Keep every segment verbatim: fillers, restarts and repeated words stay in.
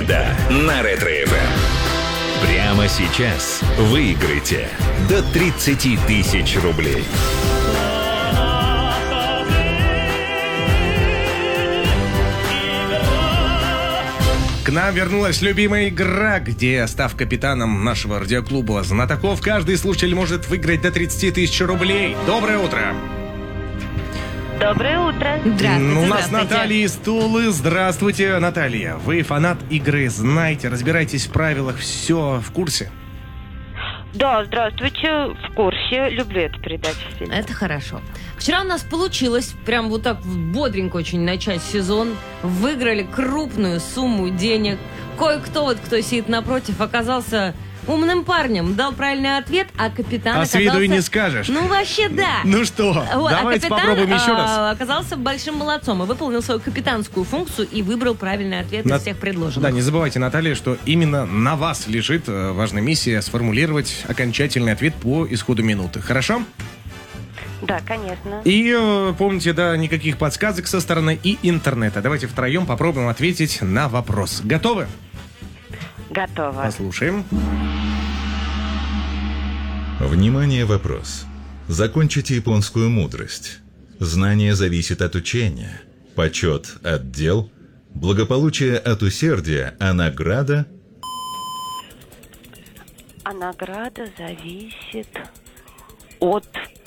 когда» на Ретро-эф эм. Прямо сейчас выиграйте до тридцать тысяч рублей. К нам вернулась любимая игра, где, став капитаном нашего радиоклуба знатоков, каждый слушатель может выиграть до тридцать тысяч рублей. Доброе утро! Доброе утро. Здравствуйте, У нас Наталья из Тулы. Здравствуйте, Наталья. Вы фанат игры, знаете, разбираетесь в правилах, все в курсе? Да, здравствуйте, в курсе. Люблю эту передачу. Это хорошо. Вчера у нас получилось прям вот так бодренько очень начать сезон. Выиграли крупную сумму денег. Кое-кто, вот кто сидит напротив, оказался умным парнем, дал правильный ответ, а капитан а оказался... с виду и не скажешь. Ну, вообще, да. Ну что, вот, давайте а капитан, попробуем еще раз. А, оказался большим молодцом и выполнил свою капитанскую функцию и выбрал правильный ответ на... из всех предложенных. Да, не забывайте, Наталья, что именно на вас лежит важная миссия сформулировать окончательный ответ по исходу минуты. Хорошо? Да, конечно. И э, помните, да, никаких подсказок со стороны и интернета. Давайте втроем попробуем ответить на вопрос. Готовы? Готово. Послушаем. Внимание, вопрос. Закончите японскую мудрость. Знание зависит от учения, почет от дел, благополучие от усердия, а награда... А награда зависит от...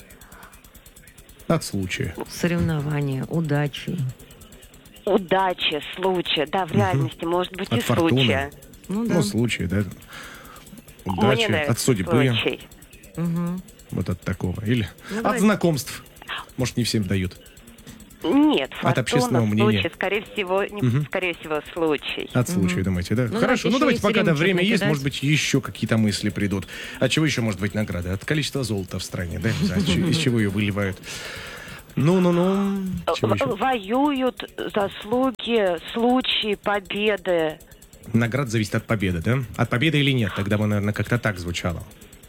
От случая. Соревнования, удачи. Удачи, случая. Да, в угу. реальности может быть от и фортуны. случая. Ну, да. ну, случай, да. Удачи, от судьбы. Случай. Угу. Вот от такого. Или ну, от давайте. знакомств. Может, не всем дают. Нет, фортуна, от общественного мнения. Случай, скорее всего, не, угу. скорее всего, случай. От случая, угу. думаете, да? Ну, хорошо, ну давайте, пока да, время есть, накидать. может быть, еще какие-то мысли придут. От чего еще может быть награда? От количества золота в стране, да? Из чего ее выливают? Ну-ну-ну. Воюют, заслуги, случаи, победы. Награда зависит от победы, да? От победы или нет? Тогда бы, наверное, как-то так звучало.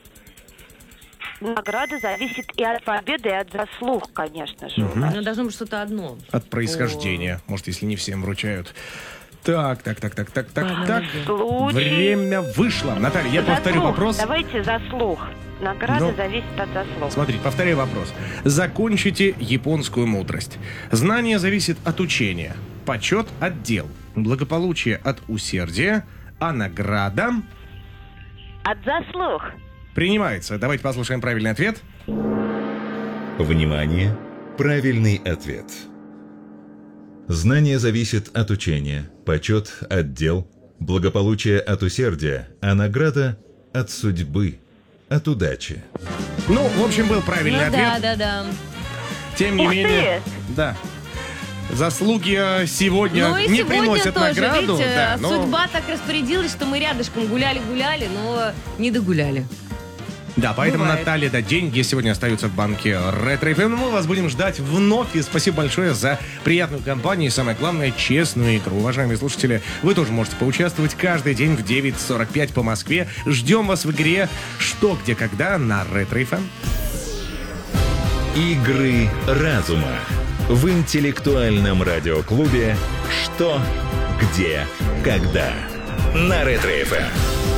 Награда зависит и от победы, и от заслуг, конечно же. Угу. Но должно быть что-то одно. От происхождения. О. Может, если не всем вручают. Так, так, так, так, так, так, так. Случай. Время вышло. Наталья, я заслуг. повторю вопрос. Давайте заслуг. Награда Но... зависит от заслуг. Смотрите, повторяю вопрос. Закончите японскую мудрость. Знание зависит от учения. Почет от дел. Благополучие от усердия. А награда... От заслуг. Принимается. Давайте послушаем правильный ответ. Внимание! Правильный ответ. Знание зависит от учения, почет от дел, благополучие от усердия, а награда от судьбы, от удачи. Ну, в общем, был правильный ну, ответ. Да, да, да. Тем не Ух менее, ты! да. Заслуги сегодня ну, и не сегодня приносят тоже, награду. Видите, да, но... судьба так распорядилась, что мы рядышком гуляли-гуляли, но не догуляли. Да, поэтому, Бывает. Наталья, да, деньги сегодня остаются в банке Ретро-эф эм. Мы вас будем ждать вновь. И спасибо большое за приятную компанию и, самое главное, честную игру. Уважаемые слушатели, вы тоже можете поучаствовать каждый день в девять сорок пять по Москве. Ждем вас в игре «Что, где, когда» на Ретро-эф эм. Игры разума в интеллектуальном радиоклубе «Что, где, когда» на Ретро-эф эм.